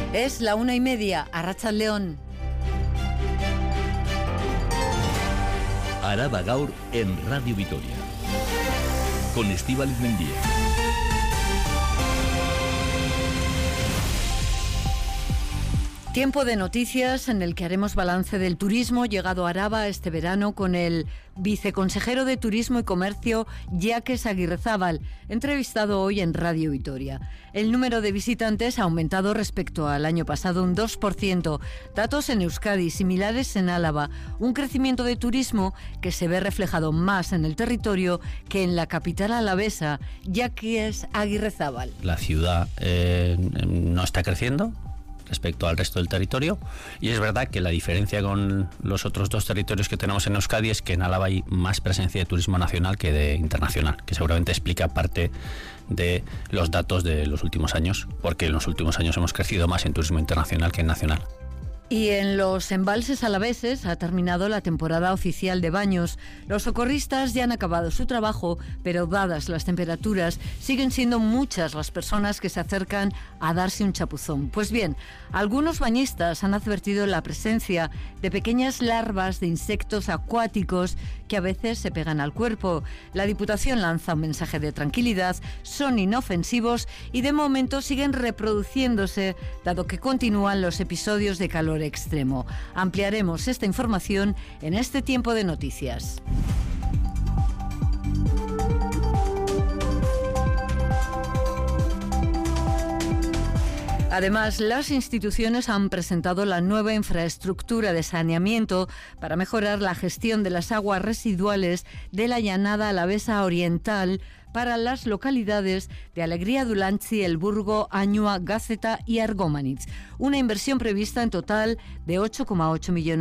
Es la 1:30, Arratsaldeon. Araba Gaur en Radio Vitoria, con Estíbaliz Mendía. Tiempo de noticias en el que haremos balance del turismo llegado a Araba este verano con el viceconsejero de Turismo y Comercio, Jacques Aguirrezábal, entrevistado hoy en Radio Vitoria. El número de visitantes ha aumentado respecto al año pasado un 2%. Datos en Euskadi similares en Álava. Un crecimiento de turismo que se ve reflejado más en el territorio que en la capital alavesa. Jacques Aguirrezábal. La ciudad no está creciendo respecto al resto del territorio, y es verdad que la diferencia con los otros dos territorios que tenemos en Euskadi es que en Álava hay más presencia de turismo nacional que de internacional, que seguramente explica parte de los datos de los últimos años, porque en los últimos años hemos crecido más en turismo internacional que en nacional. Y en los embalses alaveses ha terminado la temporada oficial de baños. Los socorristas ya han acabado su trabajo, pero dadas las temperaturas, siguen siendo muchas las personas que se acercan a darse un chapuzón. Pues bien, algunos bañistas han advertido la presencia de pequeñas larvas de insectos acuáticos que a veces se pegan al cuerpo. La Diputación lanza un mensaje de tranquilidad, son inofensivos y de momento siguen reproduciéndose, dado que continúan los episodios de calor extremo. Ampliaremos esta información en este tiempo de noticias. Además, las instituciones han presentado la nueva infraestructura de saneamiento para mejorar la gestión de las aguas residuales de la Llanada Alavesa Oriental para las localidades de Alegría Dulantzi, El Burgo, Añua, Gaceta y Argómanitz. Una inversión prevista en total de 8,8 millones